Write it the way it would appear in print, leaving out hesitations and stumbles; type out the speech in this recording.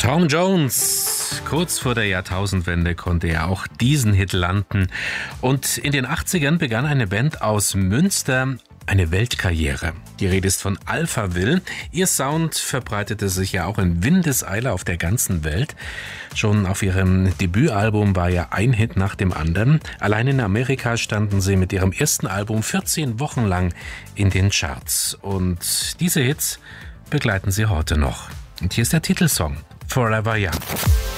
Tom Jones, kurz vor der Jahrtausendwende konnte er auch diesen Hit landen. Und in den 80ern begann eine Band aus Münster eine Weltkarriere. Die Rede ist von Alphaville. Ihr Sound verbreitete sich ja auch in Windeseile auf der ganzen Welt. Schon auf ihrem Debütalbum war ja ein Hit nach dem anderen. Allein in Amerika standen sie mit ihrem ersten Album 14 Wochen lang in den Charts. Und diese Hits begleiten sie heute noch. Und hier ist der Titelsong, Forever Young.